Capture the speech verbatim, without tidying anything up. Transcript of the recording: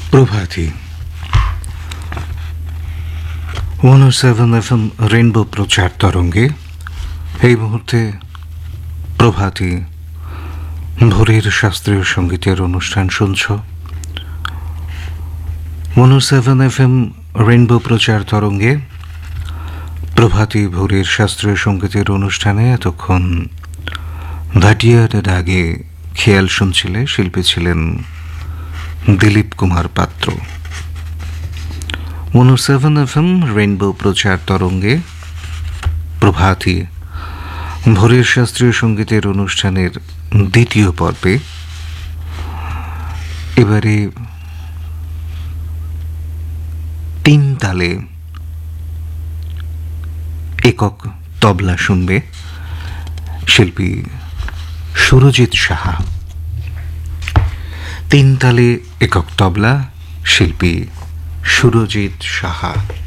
প্রভাতী one ও seven F M rainbow প্রচার তরঙ্গে এই মুহূর্তে প্রভাতী ভোরের শাস্ত্রীয় সঙ্গীতের অনুষ্ঠান শুনছ। ওয়ান ও সেভেন এফ এম রেইনবো প্রচার তরঙ্গে প্রভাতী ভোরের শাস্ত্রীয় সঙ্গীতের অনুষ্ঠানে এতক্ষণ ভাটিয়ার আগে খেয়াল শুনছিলে। শিল্পী ছিলেন দিলীপ কুমার পাত্র। ওয়ান ও সেভেন এফ এম রেইনবো প্রচার তরঙ্গে প্রভাতী ভোরের শাস্ত্রীয় সঙ্গীতের অনুষ্ঠানের দ্বিতীয় পর্বে এবারে তিন তালে একক তবলা শুনবে শিল্পী সুরজিৎ সাহা। তিন তালে একক তবলা শিল্পী সুরজিৎ সাহা।